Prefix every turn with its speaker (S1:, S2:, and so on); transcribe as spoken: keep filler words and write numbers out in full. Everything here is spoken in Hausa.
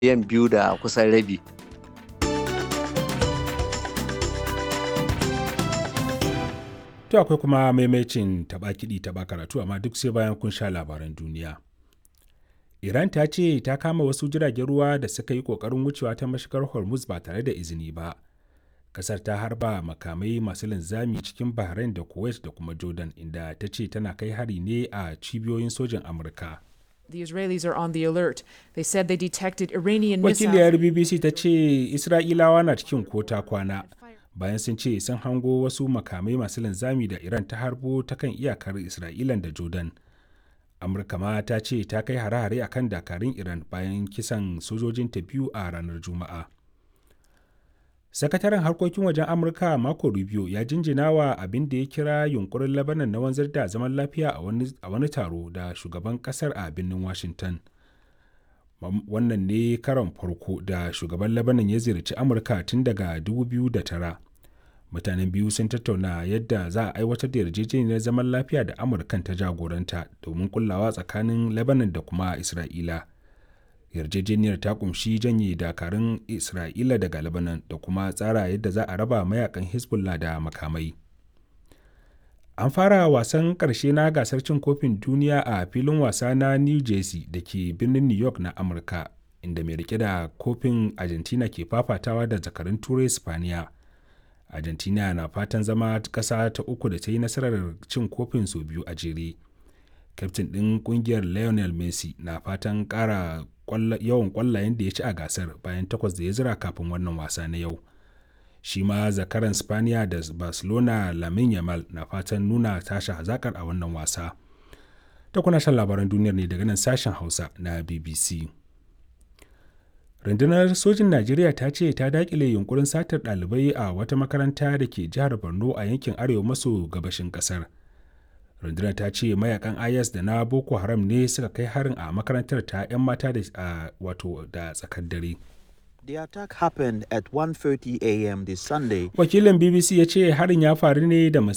S1: miliyan biyu da kusan rabi.
S2: To akwai kuma maimacin taɓa kiɗi taɓa karatu amma duk sai bayan kun sha labaran duniya. Iran ta ce ta kama wasu jiragen ruwa da suka yi ƙoƙarin wucewa ta mashigar Hormuz ba tare da izini ba. Kasar ta harba makamai masu linzami cikin Bahrain da Kuwait da kuma Jordan, inda ta ce tana kai hari ne a cibiyoyin sojin Amurka.
S3: The Israelis are on the alert. They said they detected Iranian missiles.
S2: Wakiliyar B B C ta ce Isra'ilawa na cikin kota kwana bayan sun ce sun hango wasu makamai masu linzami da Iran ta harbo ta kan iyakar Isra'ilan da Jordan. Amurka ma ta ce ta kai hare-hare a kan dakarun Iran bayan kisan sojojinta biyu a ranar Juma'a. Sakataren harkokin wajen Amurka Marco Rubio ya jinjina wa abin da ya kira yunkurin Lebanon na wanzar da zaman lafiya a wani taro da shugaban kasar a birnin Washington. Wannan ne karon farko da shugaban Lebanon ya ziyarci Amurka tun daga dubu biyu da tara. Mutanen biyu sun tattauna yadda za a aiwatar da yarjejeniyar zaman lafiya da Amurkan ta jagoranta domin kullawa tsakanin Lebanon da kuma Isra'ila. Yarjejeniyar ta kumshi janye dakarun Isra'ila daga Lebanon da kuma tsara yadda za a raba mayakan Hezbollah da makamai. An fara wasan ƙarshe na gasar cin kofin duniya a filin wasa na New Jersey da ke birnin New York na Amurka, inda mai rike da kofin Argentina ke fafatawa da zakarun Turai Spaniya. Argentina na fatan zama ƙasa ta uku da ta yi nasarar cin kofin sau biyu a jere. Kyaftin ɗin ƙungiyar Lionel Messi na fatan ƙara yawan ƙwallayen da ya ci a gasar bayan takwas da ya zira kafin wannan wasa na yau. Shi ma zakaran Spaniya da Barcelona Lamine Yamal na fatan nuna tashi hazakar a wannan wasa. Ta kuna shan labaran duniyar ne daga nan sashen Hausa na B B C. Rundunar sojin Najeriya ta ce ta daƙile yunkurin satar ɗalibai a wata makaranta da ke jihar Borno a yankin arewa maso gabashin ƙasar. Rundunar ta ce mayakan I S da na Boko Haram ne suka kai harin a makarantar ta 'yan mata da wato da tsakar dare.
S4: The attack happened at one thirty a m this Sunday.
S2: Wakilin B B C ya ce harin ya faru ne da